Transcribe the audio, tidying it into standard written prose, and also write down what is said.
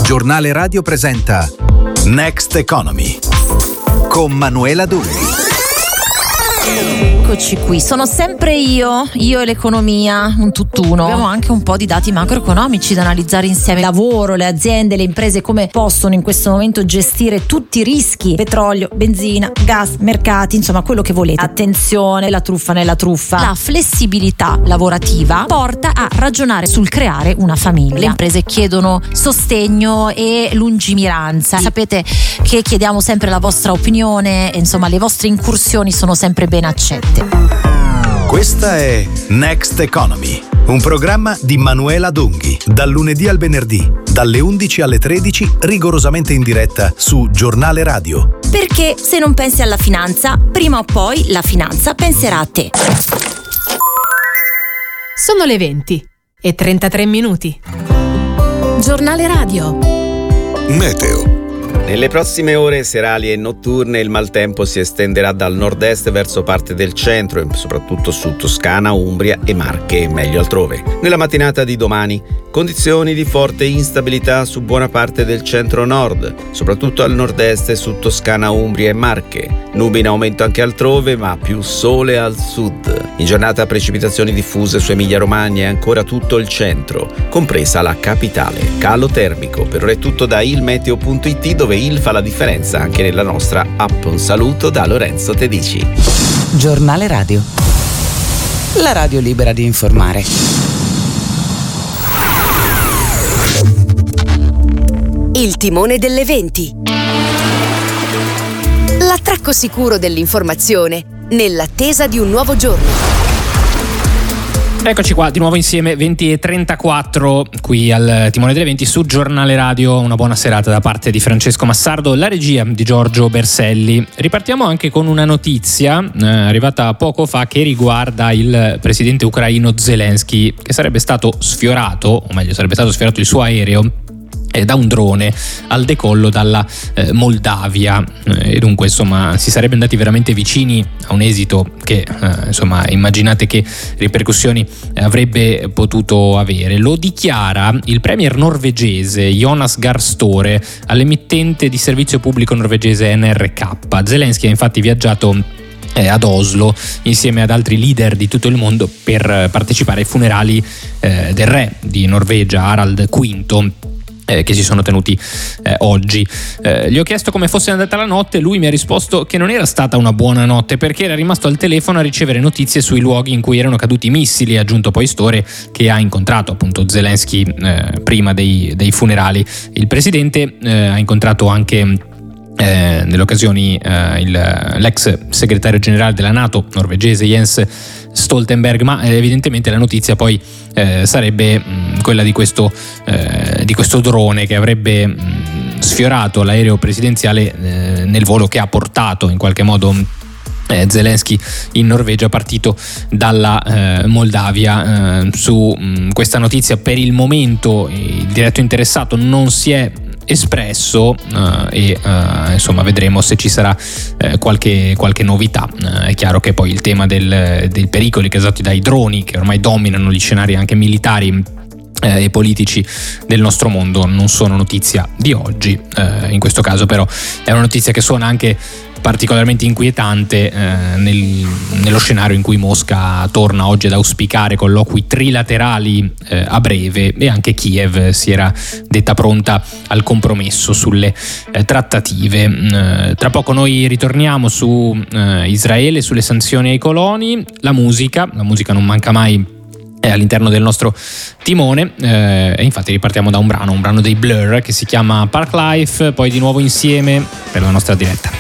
Giornale Radio presenta Next Economy con Manuela Dunghi. Eccoci qui, sono sempre io e l'economia, un tutt'uno. Abbiamo anche un po' di dati macroeconomici da analizzare insieme. Lavoro, le aziende, le imprese come possono in questo momento gestire tutti i rischi: petrolio, benzina, gas, mercati, insomma quello che volete. Attenzione, la truffa nella truffa. La flessibilità lavorativa porta a ragionare sul creare una famiglia. Le imprese chiedono sostegno e lungimiranza. Sapete che chiediamo sempre la vostra opinione e insomma le vostre incursioni sono sempre ben accette. Questa è Next Economy, un programma di Manuela Dunghi, dal lunedì al venerdì, dalle 11 alle 13, rigorosamente in diretta su Giornale Radio. Perché se non pensi alla finanza, prima o poi la finanza penserà a te. Sono le 20:33. Giornale Radio. Meteo. Nelle prossime ore serali e notturne il maltempo si estenderà dal nord-est verso parte del centro, soprattutto su Toscana, Umbria e Marche, e meglio altrove. Nella mattinata di domani, condizioni di forte instabilità su buona parte del centro-nord, soprattutto al nord-est e su Toscana, Umbria e Marche. Nubi in aumento anche altrove, ma più sole al sud. In giornata precipitazioni diffuse su Emilia-Romagna e ancora tutto il centro, compresa la capitale. Calo termico. Per ora è tutto da ilmeteo.it, dove il fa la differenza anche nella nostra app. Un saluto da Lorenzo Tedici. Giornale Radio. La radio libera di informare. Il timone delle 20. L'attracco sicuro dell'informazione nell'attesa di un nuovo giorno. Eccoci qua di nuovo insieme, 20:34 qui al Timone delle 20 su Giornale Radio. Una buona serata da parte di Francesco Massardo, la regia di Giorgio Berselli. Ripartiamo anche con una notizia arrivata poco fa che riguarda il presidente ucraino Zelensky, che sarebbe stato sfiorato, o meglio sarebbe stato sfiorato il suo aereo da un drone al decollo dalla Moldavia, e dunque insomma si sarebbe andati veramente vicini a un esito che insomma immaginate che ripercussioni avrebbe potuto avere. Lo dichiara il premier norvegese Jonas Gahr Støre all'emittente di servizio pubblico norvegese NRK. Zelensky ha infatti viaggiato ad Oslo insieme ad altri leader di tutto il mondo per partecipare ai funerali del re di Norvegia, Harald V, che si sono tenuti oggi. Gli ho chiesto come fosse andata la notte, lui mi ha risposto che non era stata una buona notte perché era rimasto al telefono a ricevere notizie sui luoghi in cui erano caduti i missili. Ha aggiunto poi Støre che ha incontrato appunto Zelensky prima dei funerali. Il presidente ha incontrato anche nelle occasioni l'ex segretario generale della NATO norvegese Jens Stoltenberg, ma evidentemente la notizia poi sarebbe quella di questo drone che avrebbe sfiorato l'aereo presidenziale nel volo che ha portato in qualche modo Zelensky in Norvegia, partito dalla Moldavia. Su questa notizia per il momento il diretto interessato non si è espresso e insomma vedremo se ci sarà qualche novità. È chiaro che poi il tema dei pericoli causati dai droni, che ormai dominano gli scenari anche militari e politici del nostro mondo, non sono notizia di oggi. In questo caso però è una notizia che suona anche particolarmente inquietante nello scenario in cui Mosca torna oggi ad auspicare colloqui trilaterali a breve, e anche Kiev si era detta pronta al compromesso sulle trattative. Tra poco noi ritorniamo su Israele, sulle sanzioni ai coloni. La musica non manca mai all'interno del nostro timone, e infatti ripartiamo da un brano dei Blur che si chiama Park Life, poi di nuovo insieme per la nostra diretta.